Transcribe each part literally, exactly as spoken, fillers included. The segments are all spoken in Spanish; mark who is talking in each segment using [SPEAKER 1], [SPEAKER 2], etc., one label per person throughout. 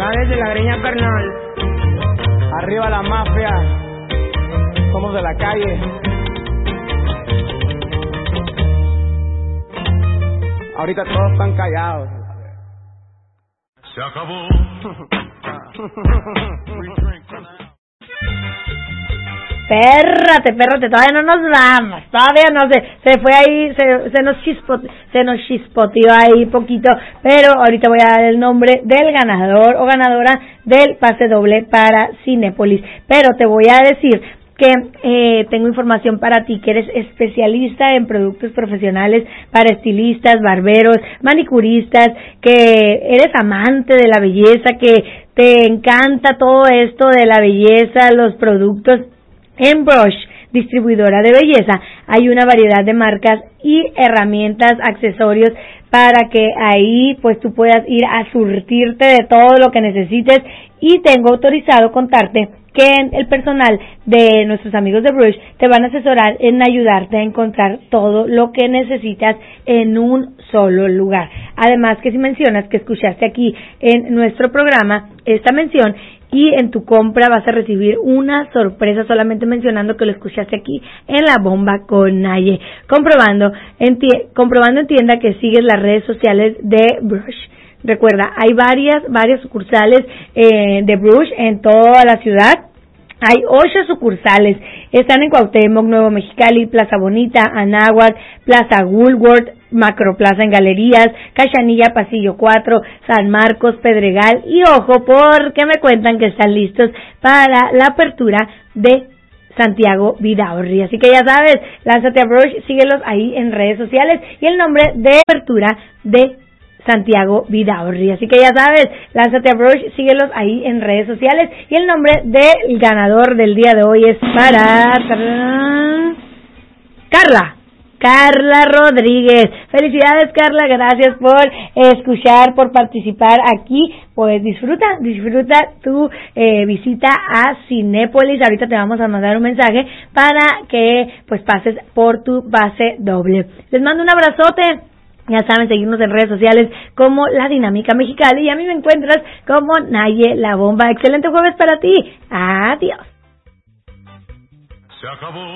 [SPEAKER 1] acá desde la greña, carnal. Arriba la mafia. Somos de la calle. Ahorita todos están callados.
[SPEAKER 2] Se acabó.
[SPEAKER 3] Pérrate, pérrate, todavía no nos vamos, todavía no se, se fue ahí, se, se nos chispoteó, se nos chispoteó ahí poquito, pero ahorita voy a dar el nombre del ganador o ganadora del pase doble para Cinépolis, pero te voy a decir que eh, tengo información para ti, que eres especialista en productos profesionales para estilistas, barberos, manicuristas, que eres amante de la belleza, que te encanta todo esto de la belleza, los productos. En Brush, distribuidora de belleza, hay una variedad de marcas y herramientas, accesorios para que ahí pues tú puedas ir a surtirte de todo lo que necesites, y tengo autorizado contarte que el personal de nuestros amigos de Brush te van a asesorar en ayudarte a encontrar todo lo que necesitas en un solo lugar. Además, que si mencionas que escuchaste aquí en nuestro programa esta mención, y en tu compra vas a recibir una sorpresa solamente mencionando que lo escuchaste aquí en La Bomba con Naye. Comprobando en, tie- comprobando en tienda que sigues las redes sociales de Brush. Recuerda, hay varias, varias sucursales eh, de Brush en toda la ciudad. Hay ocho sucursales, están en Cuauhtémoc, Nuevo Mexicali, Plaza Bonita, Anáhuac, Plaza Woolworth, Macroplaza en Galerías, Cachanilla, Pasillo cuatro, San Marcos, Pedregal, y ojo porque me cuentan que están listos para la apertura de Santiago Vidaurri. Así que ya sabes, lánzate a Brush, síguelos ahí en redes sociales y el nombre de apertura de Santiago Vidaurri. Así que ya sabes, lánzate a Brush, síguelos ahí en redes sociales y el nombre del ganador del día de hoy es para Carla. Carla Rodríguez. Felicidades, Carla, gracias por escuchar, por participar aquí. Pues disfruta, disfruta tu eh, visita a Cinépolis. Ahorita te vamos a mandar un mensaje para que pues pases por tu pase doble. Les mando un abrazote. Ya saben, seguirnos en redes sociales como La Dinámica Mexicali, y a mí me encuentras como Naye La Bomba. Excelente jueves para ti. Adiós.
[SPEAKER 2] Se acabó.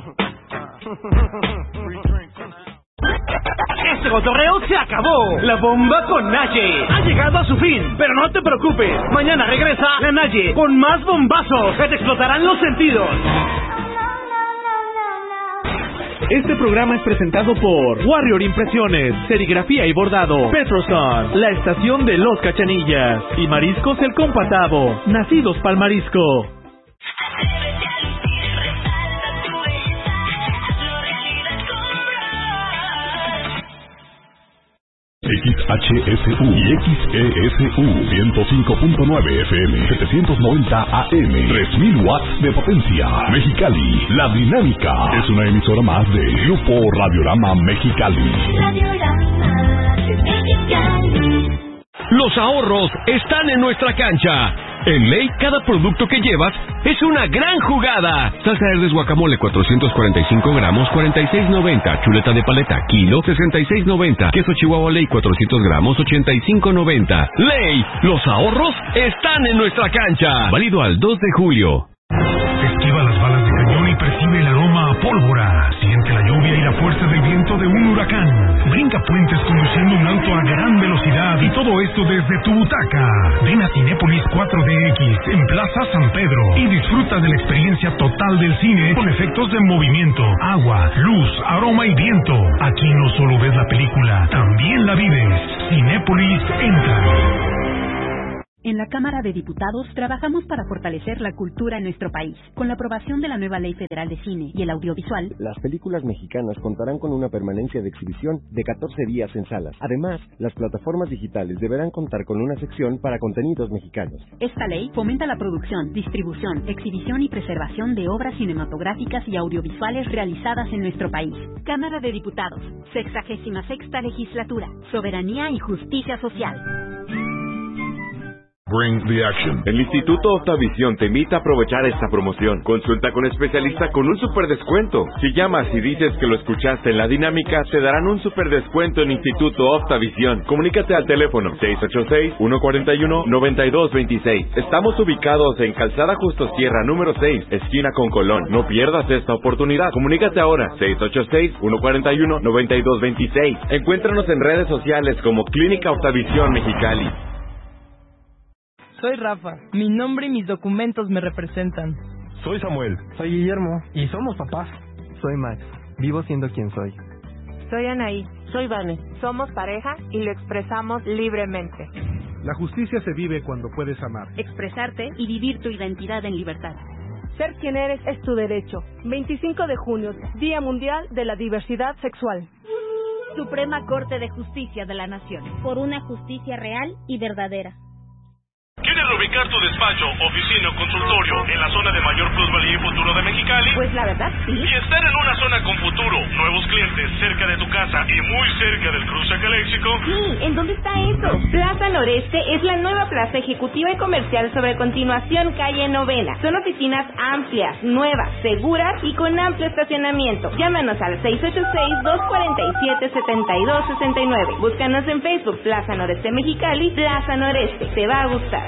[SPEAKER 4] Este cotorreo se acabó. La Bomba con Naye ha llegado a su fin, pero no te preocupes. Mañana regresa la Naye con más bombazos que te explotarán los sentidos. Este programa es presentado por Warrior Impresiones, Serigrafía y Bordado, Petroson, la estación de Los Cachanillas y Mariscos El Compatavo, nacidos pa'l marisco.
[SPEAKER 5] X H S U y X E S U ciento cinco punto nueve F M, setecientos noventa A M, tres mil watts de potencia. Mexicali, La Dinámica es una emisora más de Grupo Radiorama Mexicali.
[SPEAKER 6] Radiorama Mexicali.
[SPEAKER 7] Los ahorros están en nuestra cancha. En Ley, cada producto que llevas es una gran jugada. Salsa Herdes guacamole cuatrocientos cuarenta y cinco gramos, cuarenta y seis noventa. Chuleta de paleta, kilo, sesenta y seis noventa. Queso Chihuahua Ley cuatrocientos gramos, ochenta y cinco noventa. Ley, los ahorros están en nuestra cancha. Válido al dos de julio.
[SPEAKER 5] Esquiva las balas de cañón y percibe el aroma a pólvora. Siente la lluvia y la fuerza del viento de un huracán. Brinca puentes conduciendo un auto a gran velocidad, y todo esto desde tu butaca. Ven a Cinépolis cuatro D X en Plaza San Pedro y disfruta de la experiencia total del cine con efectos de movimiento, agua, luz, aroma y viento. Aquí no solo ves la película, también la vives. Cinépolis entra.
[SPEAKER 8] En la Cámara de Diputados trabajamos para fortalecer la cultura en nuestro país. Con la aprobación de la nueva Ley Federal de Cine y el Audiovisual,
[SPEAKER 9] las películas mexicanas contarán con una permanencia de exhibición de catorce días en salas. Además, las plataformas digitales deberán contar con una sección para contenidos mexicanos.
[SPEAKER 8] Esta ley fomenta la producción, distribución, exhibición y preservación de obras cinematográficas y audiovisuales realizadas en nuestro país. Cámara de Diputados, sexagésima sexta legislatura, soberanía y justicia social.
[SPEAKER 2] bring the action.
[SPEAKER 10] El Instituto Optavisión te invita a aprovechar esta promoción. Consulta con especialista con un super descuento. Si llamas y dices que lo escuchaste en la dinámica, te darán un super descuento en Instituto Optavisión. Comunícate al teléfono seis ocho seis, uno cuatro uno, nueve dos dos seis. Estamos ubicados en Calzada Justo Sierra, número seis, esquina con Colón. No pierdas esta oportunidad. Comunícate ahora, seis ocho seis, uno cuatro uno, nueve dos dos seis. Encuéntranos en redes sociales como Clínica Optavisión Mexicali.
[SPEAKER 11] Soy Rafa. Mi nombre y mis documentos me representan.
[SPEAKER 12] Soy Samuel.
[SPEAKER 13] Soy Guillermo.
[SPEAKER 12] Y somos papás.
[SPEAKER 13] Soy Max. Vivo siendo quien soy.
[SPEAKER 14] Soy Anaí. Soy Vane. Somos pareja y lo expresamos libremente.
[SPEAKER 15] La justicia se vive cuando puedes amar,
[SPEAKER 8] expresarte y vivir tu identidad en libertad.
[SPEAKER 16] Ser quien eres es tu derecho. veinticinco de junio, Día Mundial de la Diversidad Sexual.
[SPEAKER 8] Suprema Corte de Justicia de la Nación.
[SPEAKER 17] Por una justicia real y verdadera.
[SPEAKER 18] ¿Quieres ubicar tu despacho, oficina o consultorio en la zona de mayor plusvalía y futuro de Mexicali?
[SPEAKER 14] Pues la verdad sí.
[SPEAKER 18] Y estar en una zona con futuro, nuevos clientes, cerca de tu casa y muy cerca del cruce Caléxico.
[SPEAKER 14] Sí, ¿en dónde está eso? Plaza Noreste es la nueva plaza ejecutiva y comercial sobre Continuación Calle Novena. Son oficinas amplias, nuevas, seguras y con amplio estacionamiento. Llámanos al seis ocho seis, dos cuatro siete, siete dos seis nueve. Búscanos en Facebook, Plaza Noreste Mexicali, Plaza Noreste. Te va a gustar.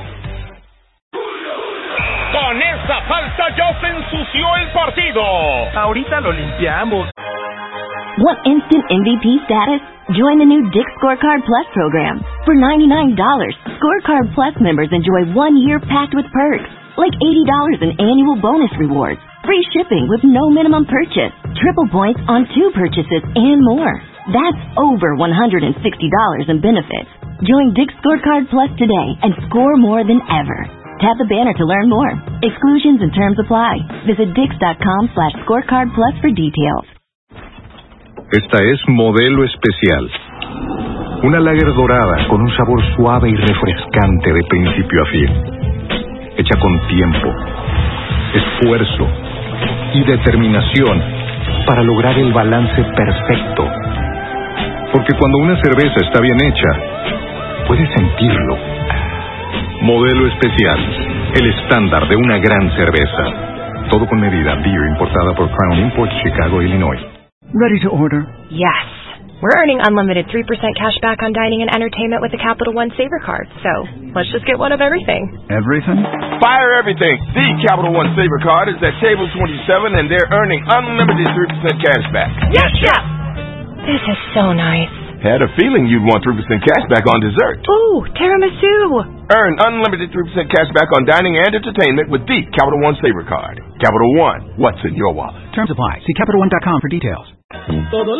[SPEAKER 18] Con esa falta ya se ensució el partido.
[SPEAKER 12] Ahorita lo limpiamos.
[SPEAKER 19] Want instant M V P status? Join the new Dick's Scorecard Plus program. For ninety-nine dollars, Scorecard Plus members enjoy one year packed with perks, like eighty dollars in annual bonus rewards, free shipping with no minimum purchase, triple points on two purchases, and more. That's over one hundred sixty dollars in benefits. Join Dick's Scorecard Plus today and score more than ever. Tap the banner to learn more. Exclusions and terms apply. Visit dix.com slash scorecard plus for details.
[SPEAKER 20] Esta es Modelo Especial. Una lager dorada con un sabor suave y refrescante de principio a fin. Hecha con tiempo, esfuerzo y determinación para lograr el balance perfecto. Porque cuando una cerveza está bien hecha, puedes sentirlo. Modelo Especial, el estándar de una gran cerveza. Todo con medida. Beer importada por Crown Imports, Chicago, Illinois.
[SPEAKER 21] Ready to order?
[SPEAKER 22] Yes. We're earning unlimited three percent cash back on dining and entertainment with the Capital One Saver Card. So, let's just get one of everything.
[SPEAKER 21] Everything?
[SPEAKER 23] Fire everything. The Capital One Saver Card is at table twenty-seven and they're earning unlimited three percent cash back.
[SPEAKER 22] Yes, Chef! This is so nice.
[SPEAKER 23] Had a feeling you'd want three percent cash back on dessert.
[SPEAKER 22] Ooh, tiramisu!
[SPEAKER 23] Earn unlimited three percent cash back on dining and entertainment with the Capital One Saver Card. Capital One, what's in your wallet?
[SPEAKER 21] Terms apply. See Capital One dot com for details.
[SPEAKER 1] Todo